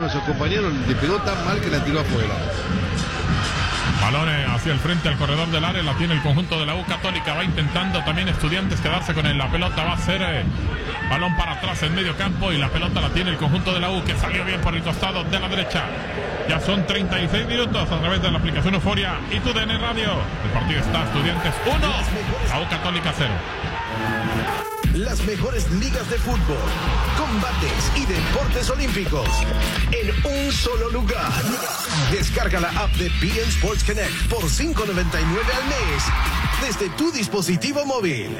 a sus compañeros, le pegó tan mal que la tiró afuera. Balones hacia el frente al corredor del área, la tiene el conjunto de la U Católica, va intentando también Estudiantes quedarse con él, la pelota va a ser balón para atrás en medio campo y la pelota la tiene el conjunto de la U que salió bien por el costado de la derecha. Ya son 36 minutos a través de la aplicación Euforia y TUDN Radio. El partido está Estudiantes 1, la U Católica 0. Las mejores ligas de fútbol, combates y deportes olímpicos en un solo lugar. Descarga la app de beIN Sports Connect por $5.99 al mes desde tu dispositivo móvil.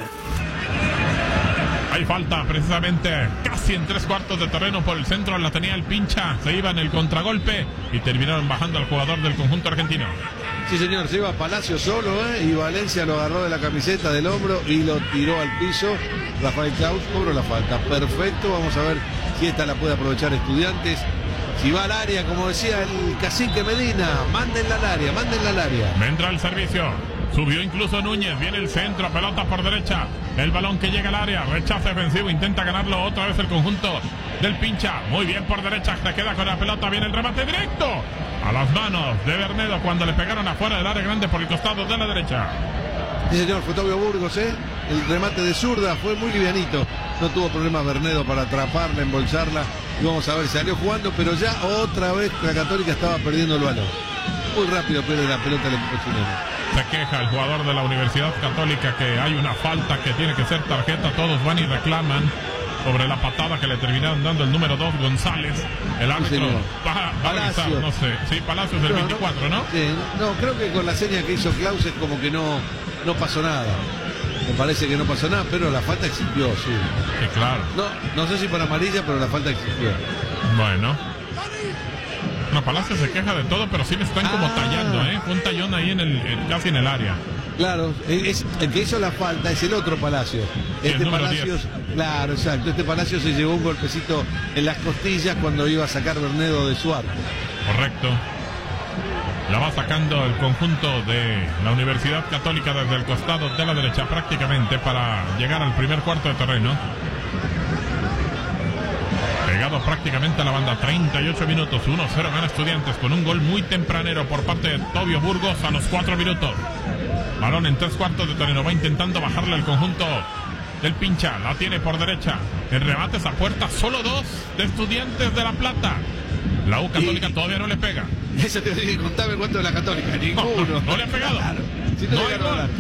Hay falta precisamente casi en 3/4 de terreno por el centro, la tenía el Pincha, se iba en el contragolpe y terminaron bajando al jugador del conjunto argentino. Sí, señor, se iba Palacio solo, y Valencia lo agarró de la camiseta del hombro y lo tiró al piso. Rafael Claus cobró la falta. Perfecto, vamos a ver si esta la puede aprovechar Estudiantes. Si va al área, como decía el cacique Medina, mándenla al área, mándenla al área. Vendrá el servicio. Subió incluso Núñez, viene el centro, pelota por derecha, el balón que llega al área, rechazo defensivo, intenta ganarlo otra vez el conjunto del Pincha, muy bien por derecha, se queda con la pelota, viene el remate directo a las manos de Bernedo cuando le pegaron afuera del área grande por el costado de la derecha. Sí, señor, fue Tobio Burgos, el remate de zurda fue muy livianito, no tuvo problema Bernedo para atraparla, embolsarla, y vamos a ver, salió jugando, pero ya otra vez la Católica estaba perdiendo el balón. Muy rápido pierde la pelota el equipo chileno. Se queja el jugador de la Universidad Católica que hay una falta que tiene que ser tarjeta. Todos van y reclaman sobre la patada que le terminaron dando el número 2 González. El árbitro va a revisar, no sé. Sí, Palacios del 24, ¿no? Sí, no, creo que con la seña que hizo Claus es como que no pasó nada. Me parece que no pasó nada, pero la falta existió, sí. Sí, claro. No sé si para amarilla, pero la falta existió. Bueno. No, Palacios se queja de todo, pero sí le están como tallando, un tallón ahí casi en el área. Claro, el que hizo la falta es el otro Palacio. Este Palacios, claro, exacto. Este Palacio se llevó un golpecito en las costillas cuando iba a sacar Bernedo de su arco. Correcto. La va sacando el conjunto de la Universidad Católica desde el costado de la derecha prácticamente para llegar al primer cuarto de terreno. Pegado prácticamente a la banda, 38 minutos, 1-0 gana Estudiantes con un gol muy tempranero por parte de Tobio Burgos a los 4 minutos. Balón en 3/4 de terreno, va intentando bajarle al conjunto del Pincha, la tiene por derecha. En remates a puerta, solo 2 de Estudiantes de La Plata. La U Católica todavía no le pega. Eso te digo, contame cuánto de la Católica, ninguno. No le ha pegado. Claro. Si no hay gol.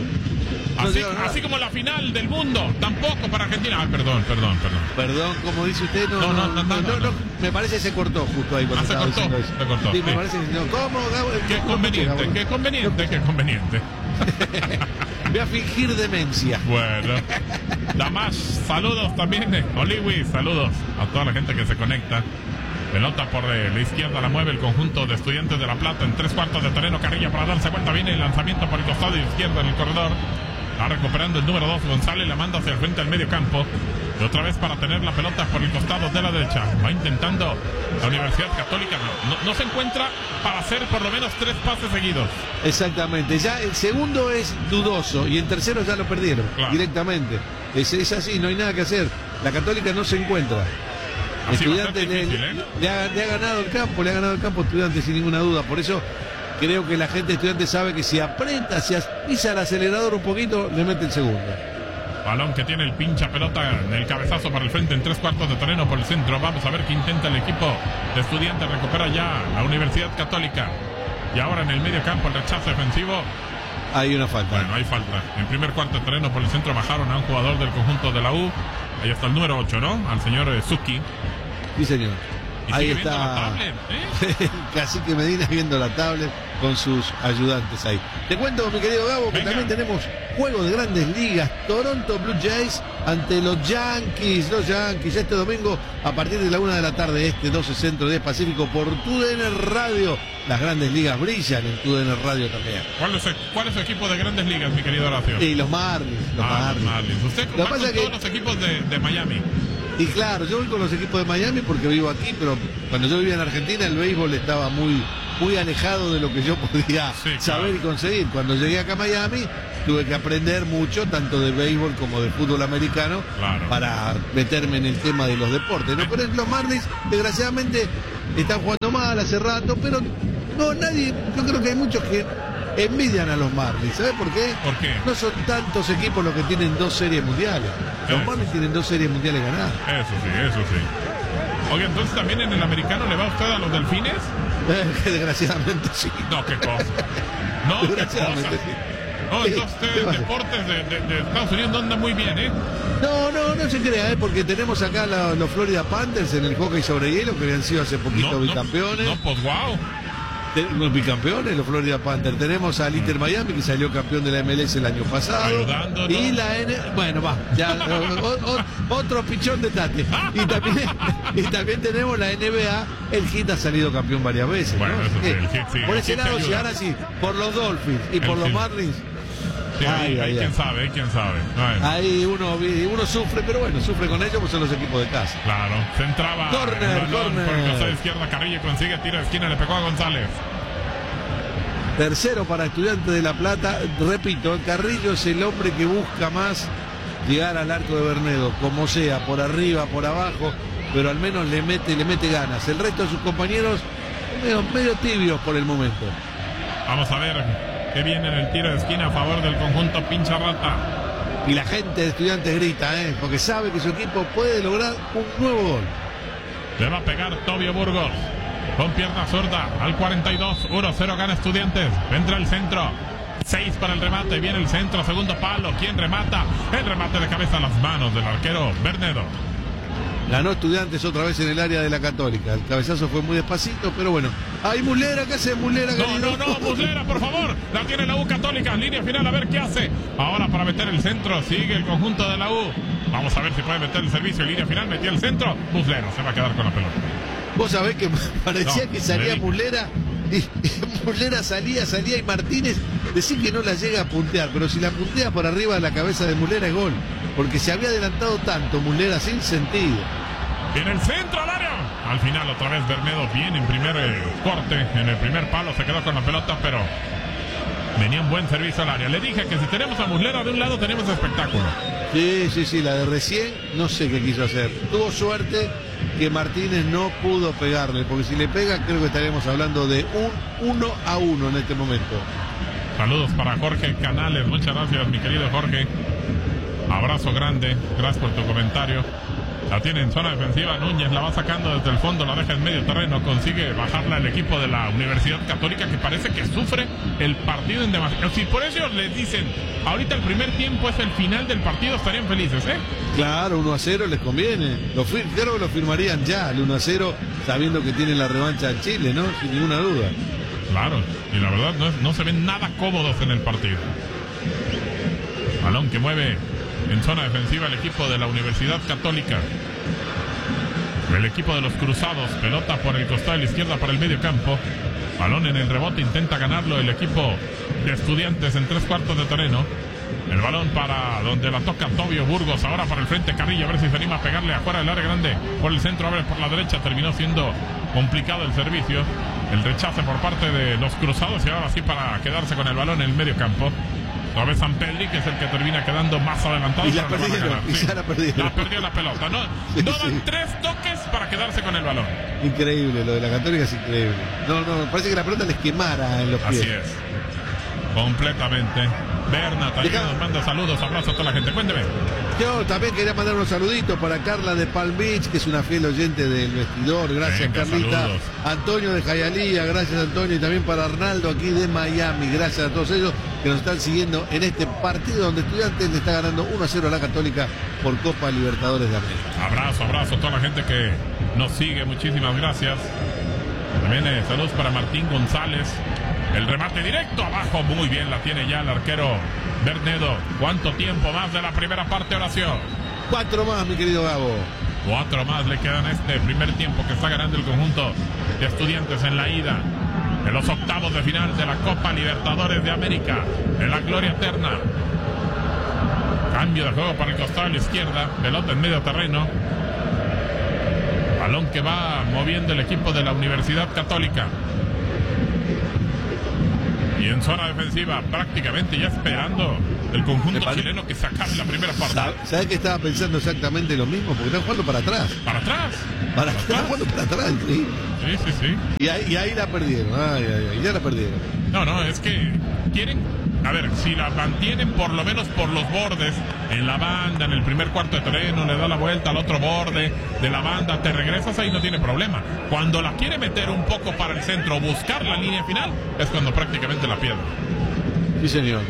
Así como la final del mundo, tampoco para Argentina. Perdón. Perdón, como dice usted, no. Me parece que se cortó justo ahí cuando estaba diciendo eso. Se cortó. Sí, me parece que no. ¿Cómo? Qué conveniente. Voy a fingir demencia. Bueno. Damas, saludos también. Oliwi, saludos a toda la gente que se conecta. Pelota por la izquierda, la mueve el conjunto de Estudiantes de La Plata en 3/4 de terreno. Carrilla para darse vuelta, viene el lanzamiento por el costado izquierdo en el corredor. Va recuperando el número 2 González, la manda hacia el frente al medio campo. Y otra vez para tener la pelota por el costado de la derecha. Va intentando la Universidad Católica. No se encuentra para hacer por lo menos 3 pases seguidos. Exactamente. Ya el segundo es dudoso y el tercero ya lo perdieron directamente. Es así, no hay nada que hacer. La Católica no se encuentra. Estudiantes le ha ganado el campo, Estudiantes sin ninguna duda. Por eso creo que la gente de Estudiantes sabe que si aprieta, si pisa el acelerador un poquito, le mete el segundo. Balón que tiene el Pincha, pelota en el cabezazo para el frente en 3/4 de terreno por el centro. Vamos a ver qué intenta el equipo de Estudiantes. Recupera ya la Universidad Católica. Y ahora en el medio campo el rechazo defensivo. Hay una falta. Bueno, hay falta. En primer cuarto de terreno por el centro bajaron a un jugador del conjunto de la U. Ahí está el número 8, ¿no? Al señor Suki. Sí, señor. Ahí está la tablet, Cacique Medina viendo la tablet con sus ayudantes ahí. Te cuento, mi querido Gabo, que también tenemos juego de Grandes Ligas. Toronto Blue Jays ante los Yankees. Este domingo a partir de la 1 de la tarde, 12 Centro, 10 Pacífico, por TUDN Radio. Las Grandes Ligas brillan en TUDN Radio también. ¿Cuál es su equipo de Grandes Ligas, mi querido Horacio? Y los Marlins. Los Marlins. Usted comparte con todos los equipos de Miami. Y claro, yo voy con los equipos de Miami porque vivo aquí, pero cuando yo vivía en Argentina el béisbol estaba muy alejado de lo que yo podía saber y conseguir. Cuando llegué acá a Miami tuve que aprender mucho, tanto de béisbol como de fútbol americano, para meterme en el tema de los deportes, ¿no? Pero los Marlins, desgraciadamente, están jugando mal hace rato, pero no, nadie, yo creo que hay muchos que envidian a los Marlins. ¿Sabes por qué? ¿Por qué? No son tantos equipos los que tienen 2 series mundiales. Los Marlins tienen 2 series mundiales ganadas. Eso sí. Oye, entonces también en el americano le va a usted a los Delfines. Desgraciadamente sí. No, qué cosa. No, Desgraciadamente qué cosa. sí. No, entonces deportes de Estados Unidos anda muy bien, ¿eh? No se crea, porque tenemos acá los Florida Panthers en el hockey sobre hielo, que habían sido hace poquito bicampeones. No, pues wow. Los bicampeones, los Florida Panthers. Tenemos al Inter Miami, que salió campeón de la MLS el año pasado. Ayudándonos. Y la bueno, va, ya otro pichón de Tate. Y también tenemos la NBA. El Heat ha salido campeón varias veces. Bueno, ¿no? eso sí, el Heat sí. Por ese lado, si ahora sí, por los Dolphins y por los Marlins. Sí, ahí quién sabe. Bueno. Ahí uno sufre, pero bueno, sufre con ellos, pues son los equipos de casa. Claro, se entraba corner. Por el costado izquierda, Carrillo consigue tiro de esquina, le pegó a González. Tercero para Estudiantes de La Plata. Repito, Carrillo es el hombre que busca más llegar al arco de Bernedo, como sea, por arriba, por abajo, pero al menos le mete ganas. El resto de sus compañeros medio tibios por el momento. Vamos a ver que viene en el tiro de esquina a favor del conjunto Pincha Rata. Y la gente de Estudiantes grita, porque sabe que su equipo puede lograr un nuevo gol. Le va a pegar Tobio Burgos con pierna zurda al 42. 1-0 gana Estudiantes. Vendrá el centro. 6 para el remate. Viene el centro, segundo palo. ¿Quién remata? El remate de cabeza a las manos del arquero Bernedo. Ganó Estudiantes otra vez en el área de la Católica. El cabezazo fue muy despacito, pero bueno. ¡Ay, Muslera! ¿Qué hace Muslera? No, Muslera, por favor. La tiene la U Católica. Línea final, a ver qué hace. Ahora para meter el centro. Sigue el conjunto de la U. Vamos a ver si puede meter el servicio. Línea final, metió el centro. Muslera se va a quedar con la pelota. Vos sabés que parecía que salía Muslera. Y Muslera salía y Martínez decía que no la llega a puntear, pero si la puntea por arriba de la cabeza de Muslera es gol, porque se había adelantado tanto Muslera sin sentido. En el centro al área. Al final otra vez Bernedo bien en primer corte, en el primer palo se quedó con la pelota, pero venía un buen servicio al área. Le dije que si tenemos a Muslera de un lado tenemos espectáculo. Sí, la de recién no sé qué quiso hacer. Tuvo suerte que Martínez no pudo pegarle, porque si le pega creo que estaremos hablando de un 1-1 en este momento. Saludos para Jorge Canales, muchas gracias mi querido Jorge. Abrazo grande, gracias por tu comentario. La tiene en zona defensiva, Núñez la va sacando desde el fondo, la deja en medio terreno, consigue bajarla el equipo de la Universidad Católica, que parece que sufre el partido en demasiado. Si por eso les dicen, ahorita el primer tiempo es el final del partido, estarían felices, ¿eh? Claro, 1-0 les conviene. Creo que lo firmarían ya, el 1-0, sabiendo que tienen la revancha en Chile, ¿no? Sin ninguna duda. Claro, y la verdad no se ven nada cómodos en el partido. Balón que mueve en zona defensiva el equipo de la Universidad Católica. El equipo de los Cruzados, pelota por el costado de la izquierda para el medio campo. Balón en el rebote, intenta ganarlo el equipo de Estudiantes en 3/4 de terreno. El balón para donde la toca Tobio Burgos, ahora para el frente Carrillo, a ver si se anima a pegarle afuera del área grande. Por el centro, a ver por la derecha, terminó siendo complicado el servicio. El rechace por parte de los Cruzados y ahora sí para quedarse con el balón en el medio campo. Otra vez San Pedri, que es el que termina quedando más adelantado. Y la perdieron, La perdió la pelota. No dan 3 toques para quedarse con el balón. Increíble, lo de la Católica es increíble. No, parece que la pelota les quemara en los pies. Así es. Completamente. Berna también nos manda saludos, abrazos a toda la gente. Cuénteme. Yo también quería mandar unos saluditos para Carla de Palm Beach, que es una fiel oyente del vestidor. Gracias, Carlita. Saludos. Antonio de Hialeah, gracias, Antonio. Y también para Arnaldo aquí de Miami. Gracias a todos ellos que nos están siguiendo en este partido donde Estudiantes le está ganando 1-0 a la Católica por Copa Libertadores de América. Abrazo a toda la gente que nos sigue. Muchísimas gracias. También saludos para Martín González. El remate directo abajo, muy bien, la tiene ya el arquero Bernedo. ¿Cuánto tiempo más de la primera parte, Horacio? 4 más, mi querido Gabo. 4 más le quedan este primer tiempo que está ganando el conjunto de Estudiantes en la ida de los octavos de final de la Copa Libertadores de América, en la gloria eterna. Cambio de juego para el costado de la izquierda, pelota en medio terreno. Balón que va moviendo el equipo de la Universidad Católica. Y en zona defensiva, prácticamente ya esperando el conjunto chileno que se acabe la primera parte. ¿Sabes que estaba pensando exactamente lo mismo? Porque están jugando para atrás. ¿Para atrás? Para atrás, ¿sí? Sí. Y ahí la perdieron. Ya la perdieron. No, es que quieren. A ver, si la mantienen por lo menos por los bordes, en la banda, en el primer cuarto de terreno, le da la vuelta al otro borde de la banda, te regresas ahí, no tiene problema. Cuando la quiere meter un poco para el centro, buscar la línea final, es cuando prácticamente la pierde. Sí, señor.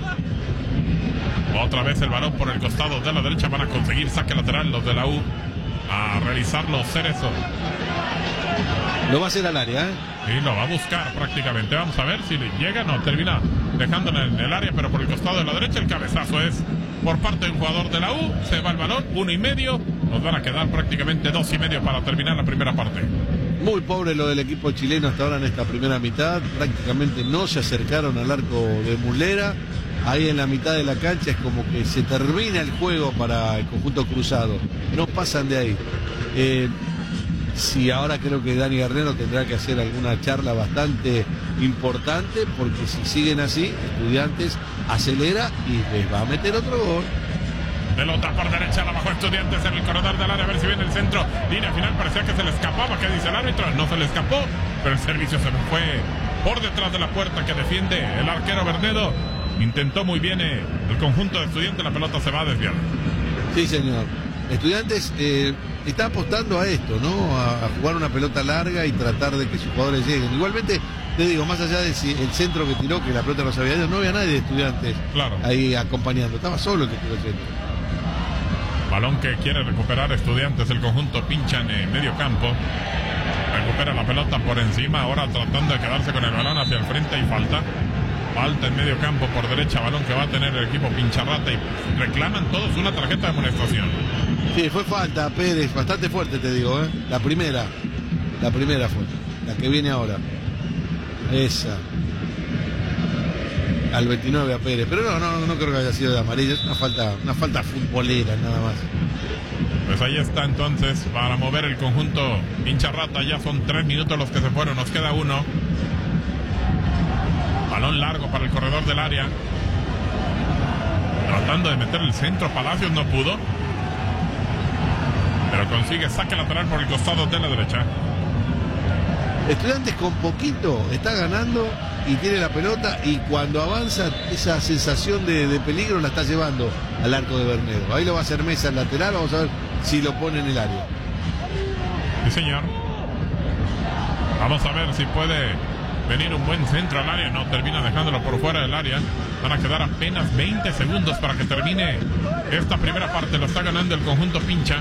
Otra vez el balón por el costado de la derecha, van a conseguir saque lateral los de la U a realizarlo Cerezo. Lo va a hacer al área, ¿eh? Sí, lo va a buscar prácticamente. Vamos a ver si le llega. No, termina dejándolo en el área, pero por el costado de la derecha. El cabezazo es por parte de un jugador de la U. Se va el balón, 1,5. Nos van a quedar prácticamente 2,5 para terminar la primera parte. Muy pobre lo del equipo chileno hasta ahora en esta primera mitad. Prácticamente no se acercaron al arco de Muslera. Ahí en la mitad de la cancha es como que se termina el juego para el conjunto cruzado. No pasan de ahí. Sí, ahora creo que Dani Guerrero tendrá que hacer alguna charla bastante importante, porque si siguen así, Estudiantes acelera y les va a meter otro gol. Pelota por derecha, la bajó Estudiantes en el corredor del área, a ver si viene el centro. Línea final, parecía que se le escapaba. ¿Qué dice el árbitro? No se le escapó, pero el servicio se fue por detrás de la puerta que defiende el arquero Bernedo. Intentó muy bien el conjunto de Estudiantes, la pelota se va a desviar. Sí, señor. Estudiantes está apostando a esto, ¿no? A jugar una pelota larga y tratar de que sus jugadores lleguen. Igualmente, te digo, más allá de el centro que tiró, que la pelota no sabía Dios, no había nadie de Estudiantes ahí acompañando. Estaba solo el que tiró el centro. Balón que quiere recuperar Estudiantes, el conjunto pincha en medio campo. Recupera la pelota por encima, ahora tratando de quedarse con el balón hacia el frente y falta. Falta en medio campo por derecha, balón que va a tener el equipo Pincharrata y reclaman todos una tarjeta de amonestación. Sí, fue falta, Pérez, bastante fuerte te digo, ¿eh? La primera fue, la que viene ahora. Esa. Al 29 a Pérez, pero no creo que haya sido de amarillo, es una falta futbolera nada más. Pues ahí está entonces para mover el conjunto Pincharrata, ya son 3 minutos los que se fueron, nos queda 1. Balón largo para el corredor del área. Tratando de meter el centro, Palacios no pudo. Pero consigue saque lateral por el costado de la derecha. Estudiantes con poquito está ganando y tiene la pelota, y cuando avanza esa sensación de peligro la está llevando al arco de Bernedo. Ahí lo va a hacer Mesa al lateral, vamos a ver si lo pone en el área. Sí, señor. Vamos a ver si puede venir un buen centro al área. No, termina dejándolo por fuera del área. Van a quedar apenas 20 segundos para que termine esta primera parte. Lo está ganando el conjunto Pincha.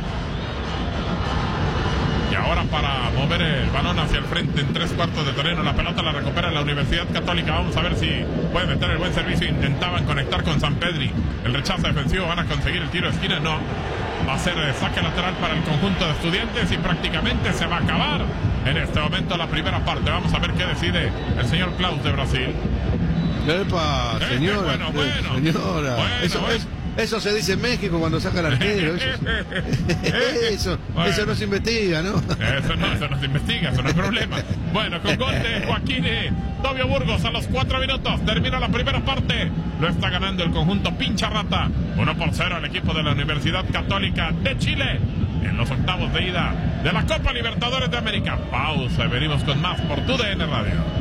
Y ahora para mover el balón hacia el frente en 3/4 de terreno, la pelota la recupera la Universidad Católica. Vamos a ver si puede meter el buen servicio. Intentaban conectar con San Pedri. El rechazo defensivo, van a conseguir el tiro de esquina. No, va a ser saque lateral para el conjunto de Estudiantes y prácticamente se va a acabar en este momento la primera parte. Vamos a ver qué decide el señor Klaus de Brasil. Epa, señora, señora. Eso se dice en México cuando saca el arquero. Eso no se investiga, ¿no? Eso no se investiga, eso no es problema. Bueno, con gol de Joaquín Tobio Burgos a los 4 minutos. Termina la primera parte. Lo está ganando el conjunto Pincharrata. 1-0 al equipo de la Universidad Católica de Chile en los octavos de ida de la Copa Libertadores de América. Pausa y venimos con más por TUDN Radio.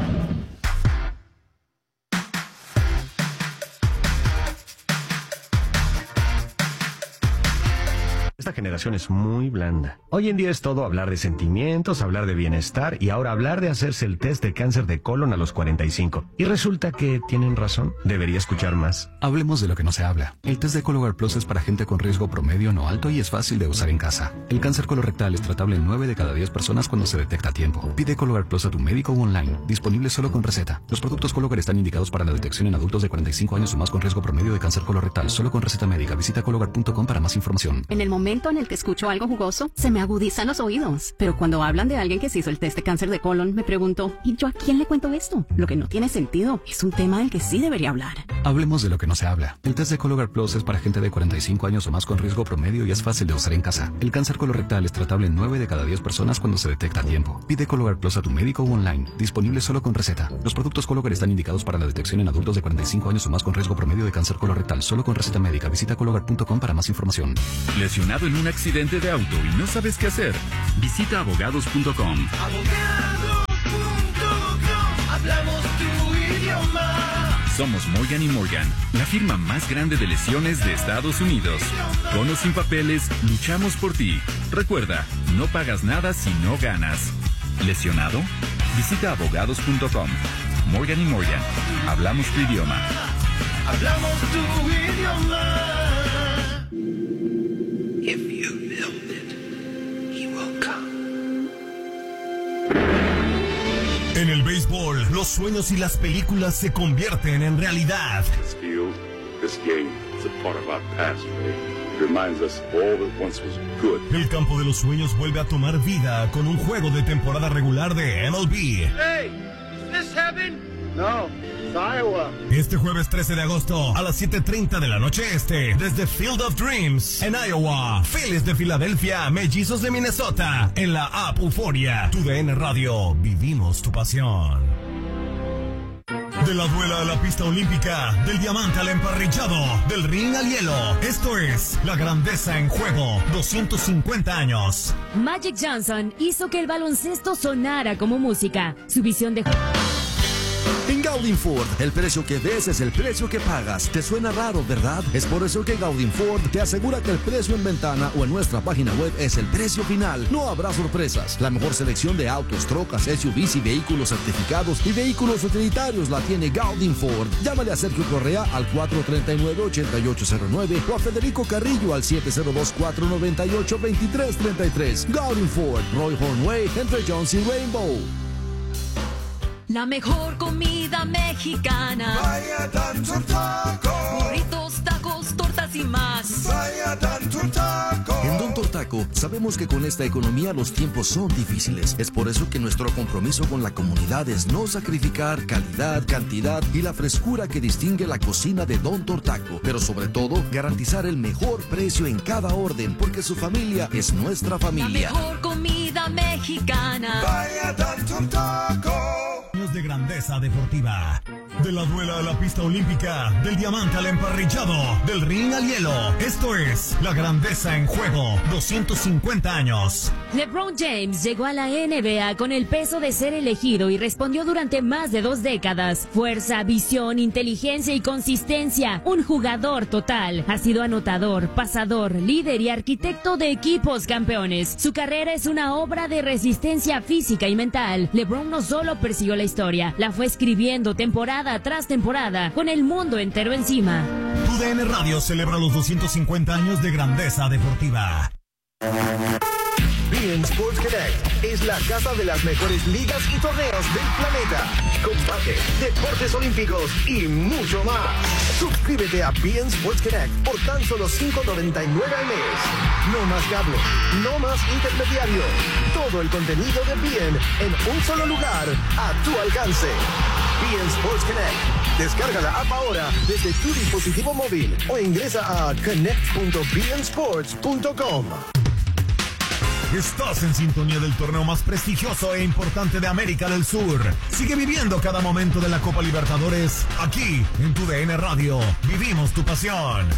Esta generación es muy blanda. Hoy en día es todo hablar de sentimientos, hablar de bienestar y ahora hablar de hacerse el test de cáncer de colon a los 45. Y resulta que tienen razón. Debería escuchar más. Hablemos de lo que no se habla. El test de Cologuard Plus es para gente con riesgo promedio no alto y es fácil de usar en casa. El cáncer colorectal es tratable en 9 de cada 10 personas cuando se detecta a tiempo. Pide Cologuard Plus a tu médico o online. Disponible solo con receta. Los productos Cologuard están indicados para la detección en adultos de 45 años o más con riesgo promedio de cáncer colorectal. Solo con receta médica. Visita cologuard.com para más información. En el momento en el que escucho algo jugoso, se me agudizan los oídos. Pero cuando hablan de alguien que se hizo el test de cáncer de colon, me pregunto, ¿y yo a quién le cuento esto? Lo que no tiene sentido. Es un tema del que sí debería hablar. Hablemos de lo que no se habla. El test de Cologuard Plus es para gente de 45 años o más con riesgo promedio y es fácil de usar en casa. El cáncer colorectal es tratable en 9 de cada 10 personas cuando se detecta a tiempo. Pide Cologuard Plus a tu médico o online. Disponible solo con receta. Los productos Cologuard están indicados para la detección en adultos de 45 años o más con riesgo promedio de cáncer colorectal. Solo con receta médica. Visita cologuard.com para más información. Lesionado en un accidente de auto y no sabes qué hacer? Visita abogados.com. Abogados.com, hablamos tu idioma. Somos Morgan & Morgan, la firma más grande de lesiones de Estados Unidos. Con o sin papeles, luchamos por ti. Recuerda, no pagas nada si no ganas. ¿Lesionado? Visita abogados.com. Morgan & Morgan, hablamos tu idioma. Hablamos tu idioma. If you build it, he will come. En el béisbol, los sueños y las películas se convierten en realidad. This field, this game, is a part of our past, Ray. It reminds us of all that once was good. El campo de los sueños vuelve a tomar vida con un juego de temporada regular de MLB. Hey, is this heaven? No, it's Iowa. Este jueves 13 de agosto a las 7:30 de la noche este, desde Field of Dreams, en Iowa. Phillies de Filadelfia, Mellizos de Minnesota, en la app Euforia. TUDN Radio, vivimos tu pasión. De la duela a la pista olímpica, del diamante al emparrillado, del ring al hielo. Esto es La Grandeza en Juego, 250 años. Magic Johnson hizo que el baloncesto sonara como música. Su visión de... En Gaudin Ford, el precio que ves es el precio que pagas. ¿Te suena raro, verdad? Es por eso que Gaudin Ford te asegura que el precio en ventana o en nuestra página web es el precio final. No habrá sorpresas. La mejor selección de autos, trocas, SUVs y vehículos certificados y vehículos utilitarios la tiene Gaudin Ford. Llámale a Sergio Correa al 439-8809 o a Federico Carrillo al 702-498-2333. Gaudin Ford, Roy Hornway, entre Jones y Rainbow. La mejor comida mexicana. Vaya tanto taco. Burritos, tacos, tortas y más. Vaya tanto taco. En Don Tortaco sabemos que con esta economía los tiempos son difíciles. Es por eso que nuestro compromiso con la comunidad es no sacrificar calidad, cantidad y la frescura que distingue la cocina de Don Tortaco. Pero sobre todo, garantizar el mejor precio en cada orden, porque su familia es nuestra familia. La mejor comida mexicana. Vaya tanto taco. De grandeza deportiva. De la duela a la pista olímpica, del diamante al emparrillado, del ring al hielo. Esto es La Grandeza en Juego, 250 años. LeBron James llegó a la NBA con el peso de ser elegido y respondió durante más de 2 décadas. Fuerza, visión, inteligencia y consistencia. Un jugador total. Ha sido anotador, pasador, líder y arquitecto de equipos campeones. Su carrera es una obra de resistencia física y mental. LeBron no solo persiguió la historia, la fue escribiendo temporada tras temporada, con el mundo entero encima. TUDN Radio celebra los 250 años de grandeza deportiva. beIN Sports Connect es la casa de las mejores ligas y torneos del planeta. Combate, deportes olímpicos y mucho más. Suscríbete a beIN Sports Connect por tan solo $5.99 al mes. No más cable, no más intermediario. Todo el contenido de beIN en un solo lugar, a tu alcance. beIN Sports Connect. Descarga la app ahora desde tu dispositivo móvil o ingresa a connect.beinsports.com. Estás en sintonía del torneo más prestigioso e importante de América del Sur. Sigue viviendo cada momento de la Copa Libertadores aquí en TUDN Radio. Vivimos tu pasión.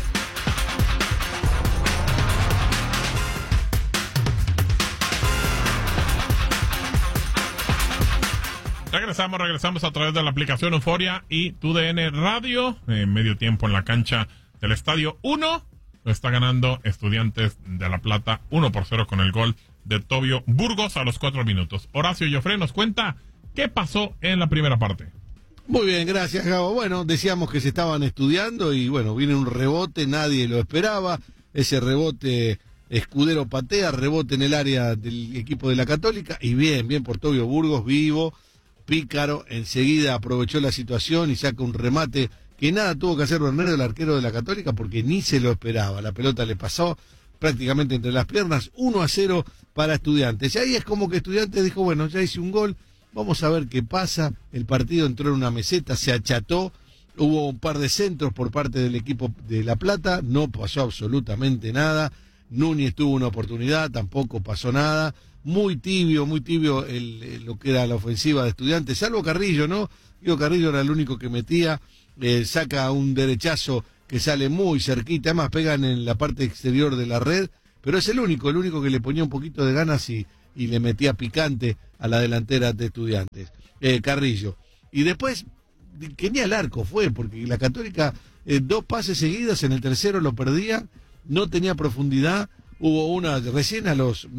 Regresamos a través de la aplicación Euforia y TUDN Radio. Medio tiempo en la cancha del Estadio 1. Lo está ganando Estudiantes de La Plata 1-0 con el gol de Tobio Burgos a los 4 minutos. Horacio Joffre nos cuenta qué pasó en la primera parte. Muy bien, gracias, Gabo. Bueno, decíamos que se estaban estudiando y bueno, viene un rebote, nadie lo esperaba. Ese rebote, Escudero patea, rebote en el área del equipo de la Católica y bien por Tobio Burgos, vivo, pícaro, enseguida aprovechó la situación y saca un remate que nada tuvo que hacer Bernardo, el arquero de la Católica, porque ni se lo esperaba. La pelota le pasó prácticamente entre las piernas, 1-0 para Estudiantes. Y ahí es como que Estudiantes dijo, bueno, ya hice un gol, vamos a ver qué pasa. El partido entró en una meseta, se acható, hubo un par de centros por parte del equipo de La Plata, no pasó absolutamente nada. Núñez tuvo una oportunidad, tampoco pasó nada. Muy tibio lo que era la ofensiva de Estudiantes, salvo Carrillo, ¿no? Digo, Carrillo era el único que metía. Saca un derechazo que sale muy cerquita, además pegan en la parte exterior de la red, pero es el único que le ponía un poquito de ganas y le metía picante a la delantera de Estudiantes, Carrillo. Y después, que ni al arco fue, porque la Católica, 2 pases seguidos, en el tercero lo perdía, no tenía profundidad. Hubo una recién a los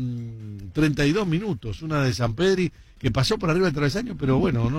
32 minutos, una de Sampedri, que pasó por arriba del travesaño, pero bueno,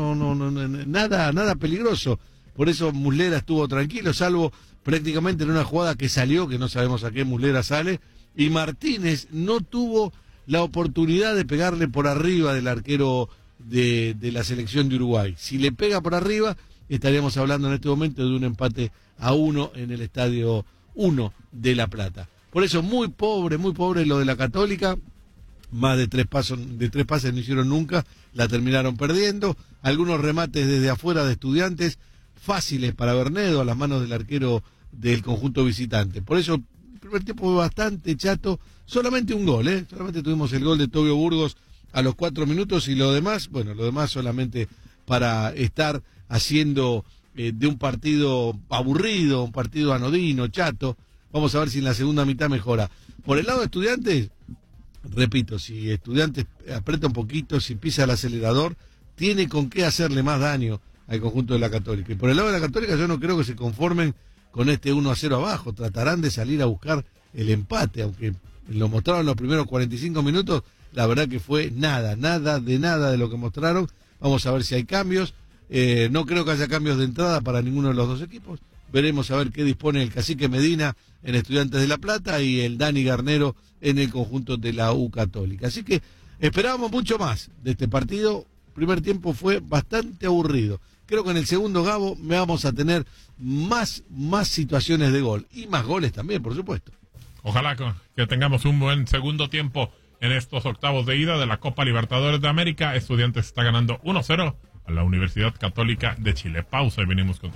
nada peligroso. Por eso Muslera estuvo tranquilo, salvo prácticamente en una jugada que salió, que no sabemos a qué Muslera sale, y Martínez no tuvo la oportunidad de pegarle por arriba del arquero de la selección de Uruguay. Si le pega por arriba, estaríamos hablando en este momento de un empate a 1 en el Estadio 1 de La Plata. Por eso muy pobre lo de la Católica. Más de tres pases no hicieron nunca, la terminaron perdiendo. Algunos remates desde afuera de Estudiantes, fáciles para Bernedo, a las manos del arquero del conjunto visitante. Por eso el primer tiempo fue bastante chato, solamente un gol, solamente tuvimos el gol de Tobio Burgos a los 4 minutos, y lo demás solamente para estar haciendo de un partido aburrido, un partido anodino, chato. Vamos a ver si en la segunda mitad mejora. Por el lado de Estudiantes, repito, si Estudiantes aprieta un poquito, si pisa el acelerador, tiene con qué hacerle más daño al conjunto de la Católica. Y por el lado de la Católica yo no creo que se conformen con este 1-0 abajo. Tratarán de salir a buscar el empate, aunque lo mostraron los primeros 45 minutos, la verdad que fue nada de lo que mostraron. Vamos a ver si hay cambios. No creo que haya cambios de entrada para ninguno de los dos equipos. Veremos a ver qué dispone el Cacique Medina en Estudiantes de La Plata y el Dani Garnero en el conjunto de la U Católica. Así que esperábamos mucho más de este partido. El primer tiempo fue bastante aburrido. Creo que en el segundo, Gabo, vamos a tener más situaciones de gol. Y más goles también, por supuesto. Ojalá que tengamos un buen segundo tiempo en estos octavos de ida de la Copa Libertadores de América. Estudiantes está ganando 1-0 a la Universidad Católica de Chile. Pausa y venimos con...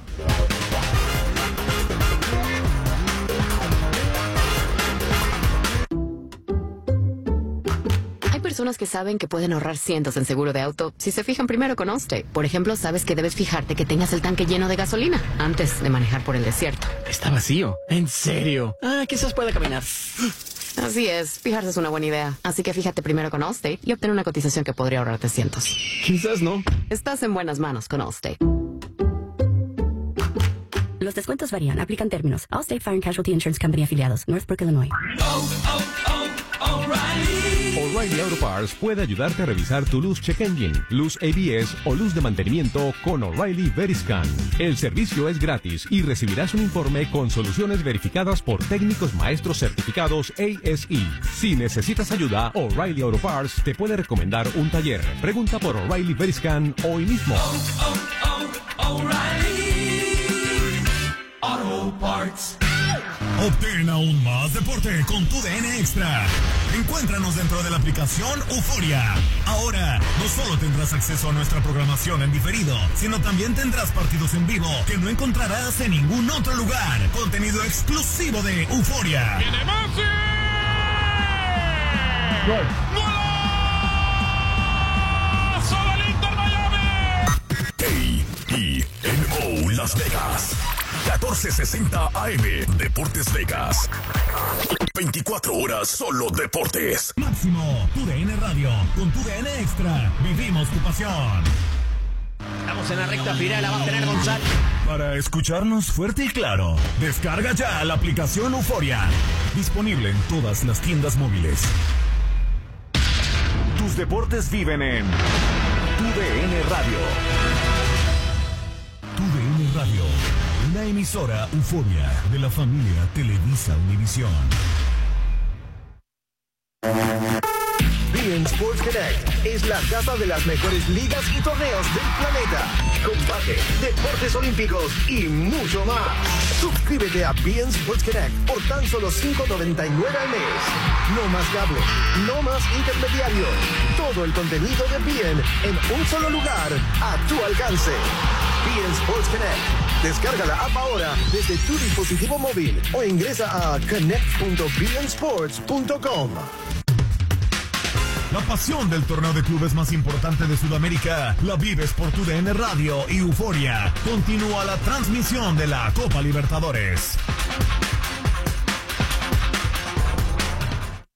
Personas que saben que pueden ahorrar cientos en seguro de auto si se fijan primero con Allstate. Por ejemplo, sabes que debes fijarte que tengas el tanque lleno de gasolina antes de manejar por el desierto. Está vacío. ¿En serio? Quizás pueda caminar. Así es, fijarse es una buena idea. Así que fíjate primero con Allstate y obtén una cotización que podría ahorrarte cientos. Quizás no. Estás en buenas manos con Allstate. Los descuentos varían. Aplican términos. Allstate Fire and Casualty Insurance Company afiliados. Northbrook, Illinois. O'Reilly Auto Parts puede ayudarte a revisar tu luz check engine, luz ABS o luz de mantenimiento con O'Reilly Veriscan. El servicio es gratis y recibirás un informe con soluciones verificadas por técnicos maestros certificados ASE. Si necesitas ayuda, O'Reilly Auto Parts te puede recomendar un taller. Pregunta por O'Reilly Veriscan hoy mismo. O'Reilly Auto Parts. Obtén aún más deporte con tu DN Extra. Encuéntranos dentro de la aplicación Euforia. Ahora, no solo tendrás acceso a nuestra programación en diferido, sino también tendrás partidos en vivo que no encontrarás en ningún otro lugar. Contenido exclusivo de Euforia. ¡Viene Messi! ¡Gol! ¡Golazo del Inter Miami! KINO Las Vegas. 1460 AM, Deportes Vegas. 24 horas solo deportes. Máximo, tu DN Radio, con tu DN Extra. Vivimos tu pasión. Estamos en la recta final, la va a tener González. Para escucharnos fuerte y claro, descarga ya la aplicación Euforia. Disponible en todas las tiendas móviles. Tus deportes viven en tu DN Radio. Tu DN Radio. Una emisora Euforia de la familia Televisa Univisión. beIN Sports Connect es la casa de las mejores ligas y torneos del planeta. Combate, deportes olímpicos y mucho más. Suscríbete a beIN Sports Connect por tan solo $5.99 al mes. No más cable, no más intermediario. Todo el contenido de beIN en un solo lugar, a tu alcance. beIN Sports Connect. Descarga la app ahora desde tu dispositivo móvil o ingresa a connect.beinsports.com. La pasión del torneo de clubes más importante de Sudamérica la vives por tu DN Radio y Euforia. Continúa la transmisión de la Copa Libertadores.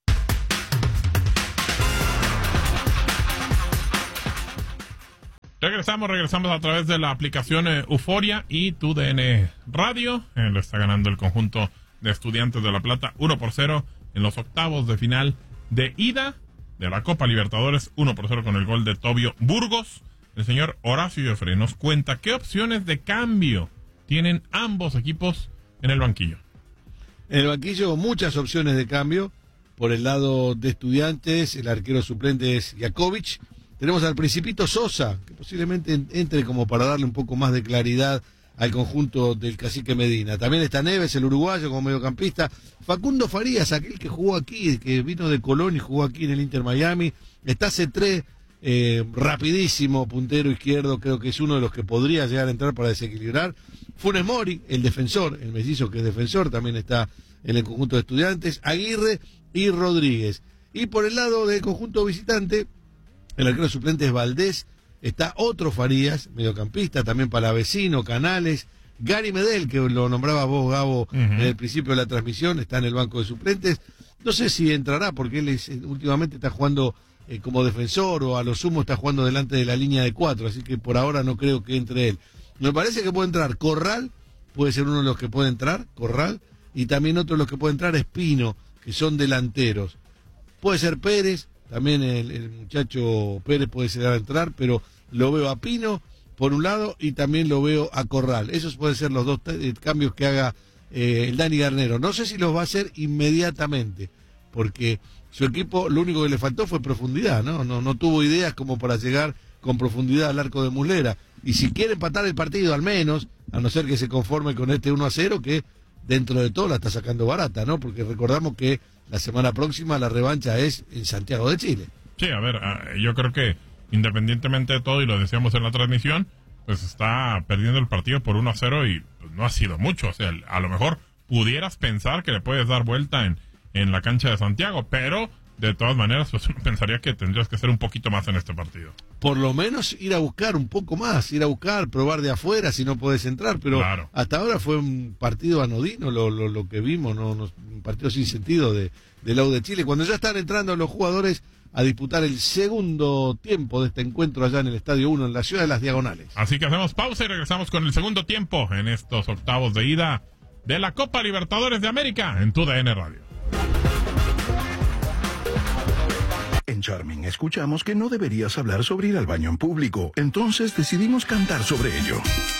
Regresamos a través de la aplicación Euforia y TUDN Radio. Lo está ganando el conjunto de Estudiantes de La Plata 1-0 en los octavos de final de ida de la Copa Libertadores, 1-0 con el gol de Tobio Burgos. El señor Horacio Jeffrey nos cuenta qué opciones de cambio tienen ambos equipos en el banquillo. En el banquillo muchas opciones de cambio. Por el lado de Estudiantes, el arquero suplente es Jakovic. Tenemos al Principito Sosa, que posiblemente entre como para darle un poco más de claridad al conjunto del Cacique Medina. También está Neves, el uruguayo, como mediocampista. Facundo Farías, aquel que jugó aquí, que vino de Colón y jugó aquí en el Inter Miami. Está C3, rapidísimo, puntero izquierdo, creo que es uno de los que podría llegar a entrar para desequilibrar. Funes Mori, el defensor, el mellizo que es defensor, también está en el conjunto de Estudiantes. Aguirre y Rodríguez. Y por el lado del conjunto visitante, el arquero suplente es Valdés. Está otro Farías, mediocampista, también Palavecino, Canales, Gary Medel, que lo nombraba vos, Gabo, en el principio de la transmisión, está en el banco de suplentes. No sé si entrará, porque él últimamente está jugando como defensor, o a lo sumo está jugando delante de la línea de 4, así que por ahora no creo que entre él. Me parece que puede entrar Corral, puede ser uno de los que puede entrar, Corral, y también otro de los que puede entrar es Pino, que son delanteros. Puede ser Pérez, también el muchacho Pérez puede llegar a entrar, pero lo veo a Pino por un lado y también lo veo a Corral. Esos pueden ser los dos cambios que haga el Dani Garnero. No sé si los va a hacer inmediatamente, porque su equipo lo único que le faltó fue profundidad, no tuvo ideas como para llegar con profundidad al arco de Muslera. Y si quiere empatar el partido al menos, a no ser que se conforme con este 1-0, que dentro de todo la está sacando barata, ¿no? Porque recordamos que la semana próxima la revancha es en Santiago de Chile. Sí, a ver, yo creo que independientemente de todo, y lo decíamos en la transmisión, pues está perdiendo el partido por 1-0 y pues, no ha sido mucho. O sea, a lo mejor pudieras pensar que le puedes dar vuelta en la cancha de Santiago, pero de todas maneras, pues uno pensaría que tendrías que hacer un poquito más en este partido. Por lo menos ir a buscar un poco más, probar de afuera si no puedes entrar, pero claro, hasta ahora fue un partido anodino lo que vimos, un partido sin sentido de la U de Chile, cuando ya están entrando los jugadores a disputar el segundo tiempo de este encuentro allá en el Estadio 1, en la ciudad de Las Diagonales. Así que hacemos pausa y regresamos con el segundo tiempo en estos octavos de ida de la Copa Libertadores de América en TUDN Radio. En Charming escuchamos que no deberías hablar sobre ir al baño en público, entonces decidimos cantar sobre ello.